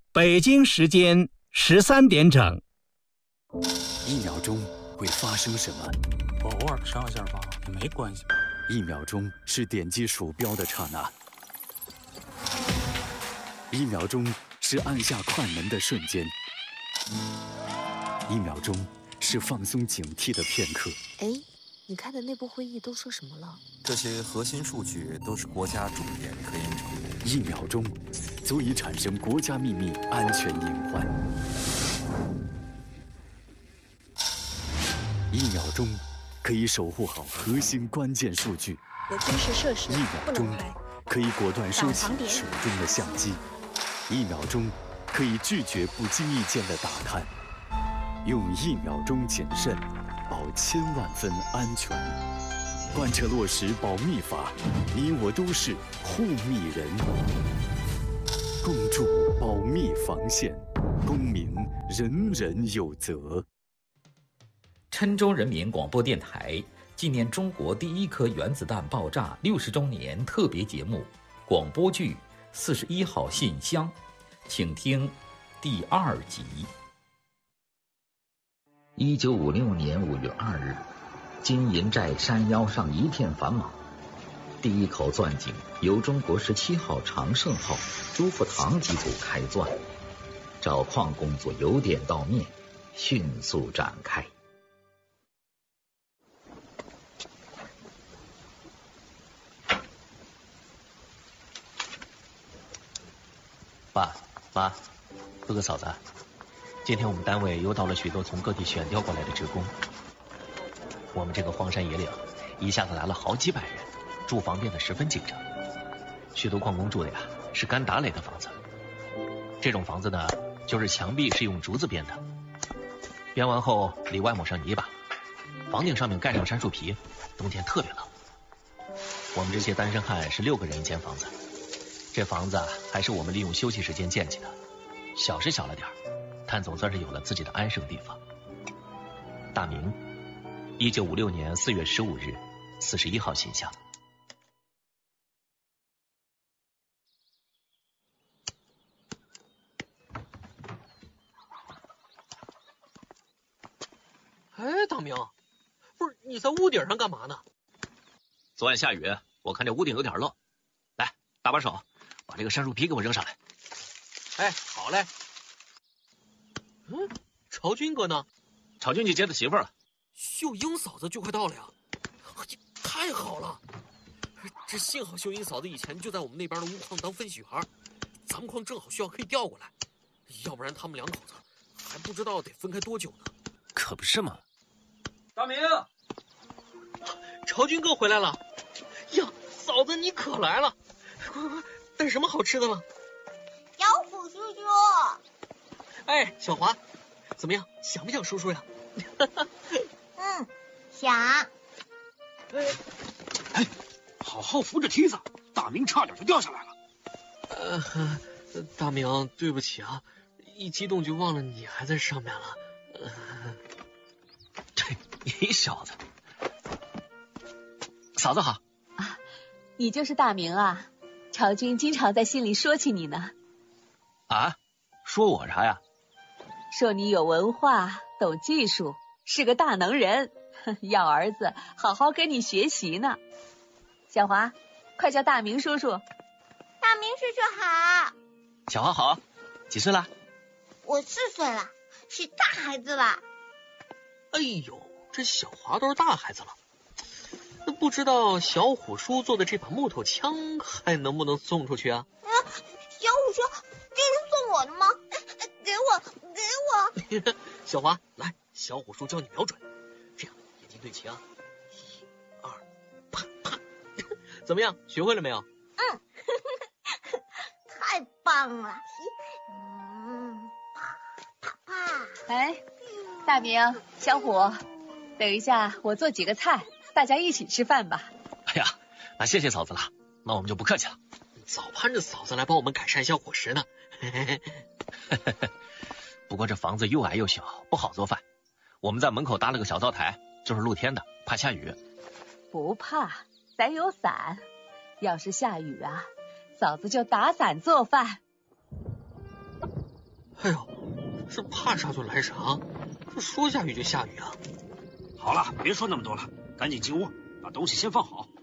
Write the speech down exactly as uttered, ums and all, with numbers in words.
北京时间十三点整。 一秒钟会发生什么？ 我偶尔上下吧，也没关系。 一秒钟是点击鼠标的刹那，一秒钟是按下快门的瞬间，一秒钟是放松警惕的片刻。 哎，你开的内部会议都说什么了？ 这些核心数据都是国家重点科研成果。 一秒钟足以产生国家秘密安全隐患。一秒钟可以守护好核心关键数据。 有军事设施一秒钟可以果断收起手中的相机。一秒钟可以拒绝不经意间的打探。用一秒钟谨慎，保千万分安全。贯彻落实保密法，你我都是护密人。共筑保密防线，公民人人有责。 郴州人民广播电台纪念中国第一颗原子弹爆炸六十周年特别节目广播剧《四十一号信箱》，请听第二集。一九五六年五月二日，金银寨山腰上一片繁忙。第一口钻井由中国十七号长盛号朱福堂机组开钻，找矿工作由点到面，迅速展开。 爸妈，哥哥嫂子，今天我们单位又到了许多从各地选调过来的职工。我们这个荒山野岭一下子来了好几百人，住房变得十分紧张。许多矿工住的呀是干打垒的房子，这种房子呢，就是墙壁是用竹子编的，编完后里外抹上泥巴，房顶上面盖上杉树皮，冬天特别冷。我们这些单身汉是六个人一间房子，这房子还是我们利用休息时间建起的，小是小了点儿，但总算是有了自己的安生地方。大明，一九五六年四月十五日，四十一号信箱。 哎，大明，不是你在屋顶上干嘛呢？ 昨晚下雨，我看这屋顶有点漏，来，搭把手，把这个杉树皮给我扔上来。 哎，好嘞。嗯，朝军哥呢？ 朝军去接他媳妇了。 秀英嫂子就快到了呀！太好了，这幸好秀英嫂子以前就在我们那边的钨矿当分析员，咱们矿正好需要可以调过来，要不然他们两口子还不知道得分开多久呢。 可不是嘛。 大明，朝军哥回来了。呀，嫂子你可来了，快快快，带什么好吃的了？ 小虎叔叔。 哎，小华，怎么样，想不想叔叔呀？ 嗯，想。 哎，哎，好好扶着梯子，大明差点就掉下来了。 呃，大明，对不起啊，一激动就忘了你还在上面了。呃， 对，你小子。嫂子好。 啊，你就是大明啊？朝军经常在信里说起你呢。 啊？说我啥呀？ 说你有文化，懂技术，是个大能人，要儿子好好跟你学习呢。小华，快叫大明叔叔。 大明叔叔好。 小华好，几岁了？ 我四岁了，是大孩子了。 哎呦，这小华都是大孩子了。那不知道小虎叔做的这把木头枪还能不能送出去啊？ 啊，小虎说这是送我的吗？给我，给我。 小华，来，小虎叔教你瞄准，这样眼睛对齐啊，一、二，啪啪，怎么样？学会了没有？ 嗯，太棒了。嗯，啪啪啪。 哎，大明、小虎，等一下我做几个菜，大家一起吃饭吧。 哎呀，那谢谢嫂子了，那我们就不客气了。 早盼着嫂子来帮我们改善一下伙食呢。 不过这房子又矮又小，不好做饭。我们在门口搭了个小灶台，就是露天的，怕下雨。 不怕，咱有伞。要是下雨啊，嫂子就打伞做饭。 哎呦，这怕啥就来啥，这说下雨就下雨啊！ 好了，别说那么多了，赶紧进屋，把东西先放好。